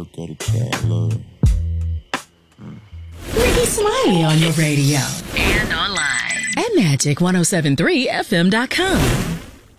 look at a cat love. Ricky Smiley on your radio and online at Magic1073FM.com.